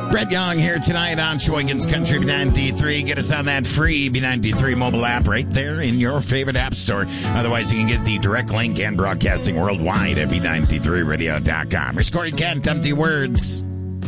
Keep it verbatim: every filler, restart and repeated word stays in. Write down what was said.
Brett Young here tonight on Sheboygan's Country B ninety-three. Get us on that free B ninety-three mobile app right there in your favorite app store. Otherwise, you can get the direct link and broadcasting worldwide at B ninety-three radio dot com. Here's Corey Kent, Empty Words.